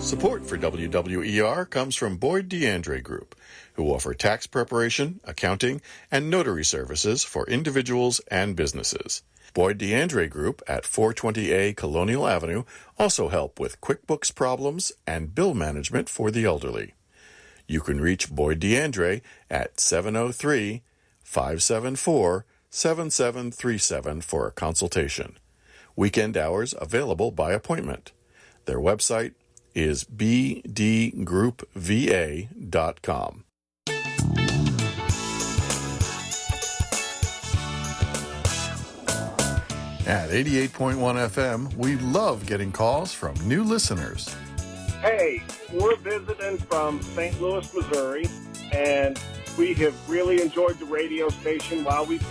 Support for WWER comes from Boyd DeAndre Group, who offer tax preparation, accounting, and notary services for individuals and businesses. Boyd DeAndre Group at 420A Colonial Avenue also help with QuickBooks problems and bill management for the elderly. You can reach Boyd DeAndre at 703-574-7737 for a consultation. Weekend hours available by appointment. Their website is bdgroupva.com. At 88.1 FM, we love getting calls from new listeners. Hey, we're visiting from St. Louis, Missouri, and we have really enjoyed the radio station while we've